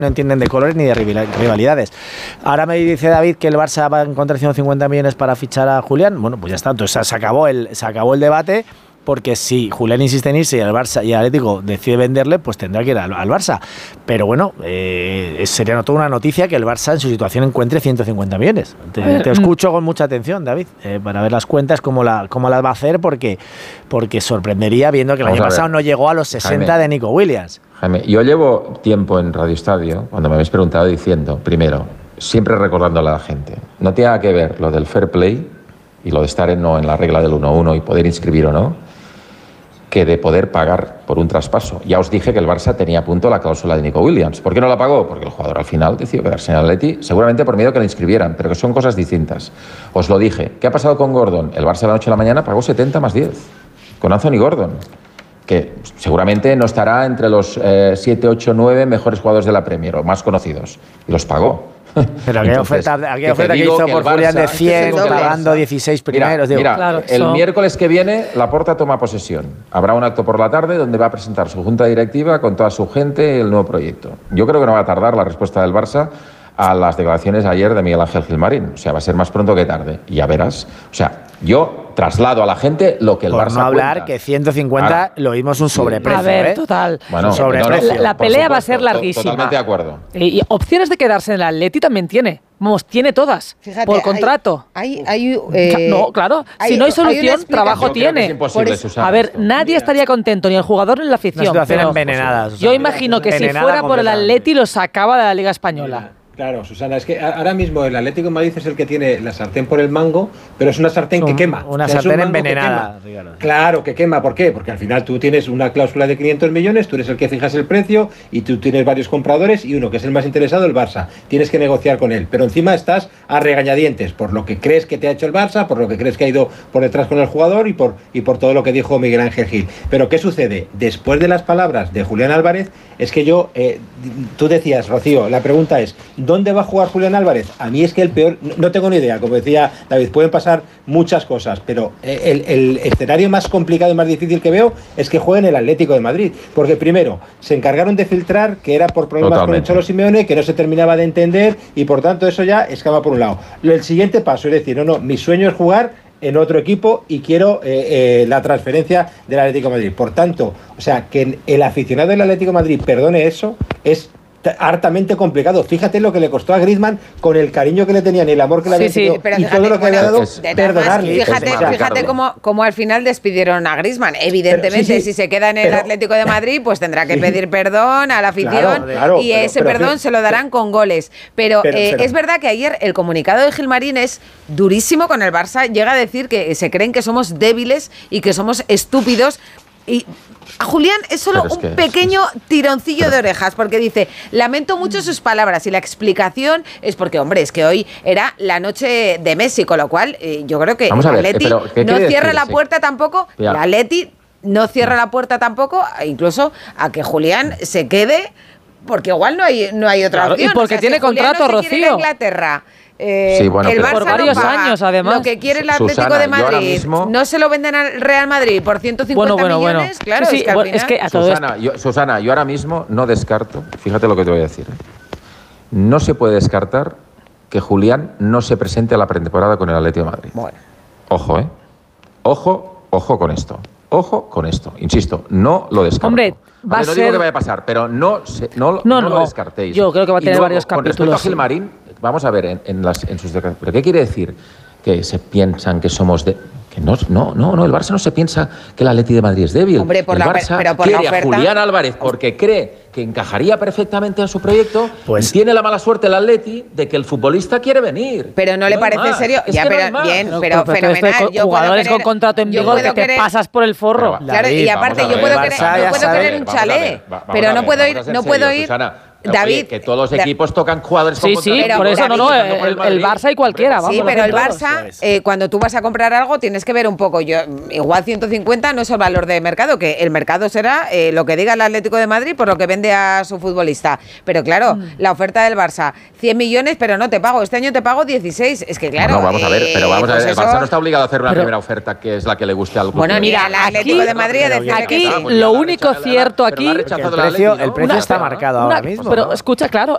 no entienden de colores ni de rivalidades. Ahora me dice David que el Barça va a encontrar 150 millones para fichar a Julián. Bueno, pues ya está, entonces se acabó el debate, porque si Julián insiste en irse y el Barça y el Atlético decide venderle, pues tendrá que ir al Barça. Pero bueno, sería toda una noticia que el Barça en su situación encuentre 150 millones. Te escucho con mucha atención, David, para ver las cuentas, cómo las va a hacer, porque sorprendería viendo que el año pasado no llegó a los 60 Jaime, de Nico Williams. Jaime, yo llevo tiempo en Radio Estadio, cuando me habéis preguntado, diciendo, primero, siempre recordándole a la gente, no tiene nada que ver lo del fair play y lo de estar en la regla del 1-1 y poder inscribir o no, que de poder pagar por un traspaso. Ya os dije que el Barça tenía a punto la cláusula de Nico Williams. ¿Por qué no la pagó? Porque el jugador al final decidió quedarse en el Atleti, seguramente por miedo que la inscribieran, pero que son cosas distintas. Os lo dije. ¿Qué ha pasado con Gordon? El Barça de la noche a la mañana pagó 70 más 10 con Anthony Gordon, que seguramente no estará entre los 7, 8, 9 mejores jugadores de la Premier o más conocidos. Y los pagó. Pero aquella oferta que hizo por Julián de 100, pagando 16 primeros. Mira, claro, el miércoles que viene Laporta toma posesión. Habrá un acto por la tarde donde va a presentar su junta directiva con toda su gente el nuevo proyecto. Yo creo que no va a tardar la respuesta del Barça a las declaraciones ayer de Miguel Ángel Gilmarín. O sea, va a ser más pronto que tarde. Y ya verás. O sea, yo traslado a la gente lo que el Barça no hablar cuenta. Que 150 lo vimos un sobreprecio. A ver, total. Bueno, sobreprecio. La pelea va a ser larguísima. Totalmente de acuerdo. Y opciones de quedarse en el Atleti también tiene. Vamos, tiene todas. Fíjate, por contrato. No, claro. Si no hay solución, trabajo tiene. Susana, a ver, nadie estaría contento, ni el jugador ni la afición. Una situación envenenada. Yo imagino que si fuera por el Atleti lo sacaba de la Liga Española. Claro, Susana, es que ahora mismo el Atlético de Madrid es el que tiene la sartén por el mango, pero es una sartén que quema. Una sartén envenenada. Claro, que quema. ¿Por qué? Porque al final tú tienes una cláusula de 500 millones, tú eres el que fijas el precio y tú tienes varios compradores y uno que es el más interesado, el Barça. Tienes que negociar con él, pero encima estás a regañadientes por lo que crees que te ha hecho el Barça, por lo que crees que ha ido por detrás con el jugador y por todo lo que dijo Miguel Ángel Gil. Pero ¿qué sucede? Después de las palabras de Julián Álvarez, es que tú decías, Rocío, la pregunta es, ¿dónde va a jugar Julián Álvarez? A mí es que el peor, no tengo ni idea, como decía David, pueden pasar muchas cosas, pero el escenario más complicado y más difícil que veo es que juegue en el Atlético de Madrid, porque primero, se encargaron de filtrar que era por problemas con el Cholo Simeone, que no se terminaba de entender, y por tanto eso ya escapa por un lado. El siguiente paso es decir, mi sueño es jugar en otro equipo y quiero la transferencia del Atlético de Madrid. Por tanto, o sea, que el aficionado del Atlético de Madrid perdone eso es hartamente complicado. Fíjate lo que le costó a Griezmann con el cariño que le tenían y el amor que le había tenido y todo lo que había dado, perdonarle. Fíjate cómo al final despidieron a Griezmann. Evidentemente, si se queda en el Atlético de Madrid, pues tendrá que pedir perdón a la afición y ese perdón se lo darán con goles. Pero es verdad que ayer el comunicado de Gilmarín es durísimo con el Barça. Llega a decir que se creen que somos débiles y que somos estúpidos. Y a Julián es solo un pequeño tironcillo de orejas, porque dice, lamento mucho sus palabras, y la explicación es porque, hombre, es que hoy era la noche de Messi, con lo cual yo creo que el Atleti no cierra la puerta tampoco, el Atleti no cierra la puerta tampoco, incluso a que Julián se quede, porque igual no hay otra opción. Y porque tiene contrato, Rocío. Inglaterra. Sí, bueno, el Barça por varios años, además. Lo que quiere el Atlético de Madrid, no se lo venden al Real Madrid por 150 millones. Claro, sí, es que a todo Susana, yo ahora mismo no descarto, fíjate lo que te voy a decir. No se puede descartar que Julián no se presente a la pretemporada con el Atlético de Madrid. Bueno. Ojo, Ojo con esto. Ojo con esto. Insisto, no lo descarto. Hombre, no digo que vaya a pasar, pero no lo descartéis. Yo creo que va a tener varios capítulos. Con respecto a Gilmarín, vamos a ver en sus declaraciones. ¿Pero qué quiere decir? Que se piensan que somos de... Que no, el Barça no se piensa que el Atleti de Madrid es débil. Hombre, el Barça quiere a Julián Álvarez porque cree que encajaría perfectamente en su proyecto. Pues tiene la mala suerte el Atleti de que el futbolista quiere venir. Pero no le parece serio. Ya, pero bien, pero fenomenal. Jugadores con contrato en vigor que te pasas por el forro. Claro, y aparte yo puedo querer un chalet, pero no puedo ir. David, que todos los equipos tocan jugadores con contrato. Sí, por eso el Barça y cualquiera. Sí, pero el Barça, cuando tú vas a comprar algo, tienes que ver un poco. Igual 150 no es el valor de mercado, que el mercado será lo que diga el Atlético de Madrid por lo que vende a su futbolista. Pero claro, la oferta del Barça, 100 millones, pero no te pago. Este año te pago 16. Es que claro. No, vamos a ver, el Barça no está obligado a hacer una primera oferta que es la que le guste al club. Bueno, mira, el Atlético de Madrid decía aquí lo único cierto aquí. El precio está marcado ahora mismo. Pero escucha, claro,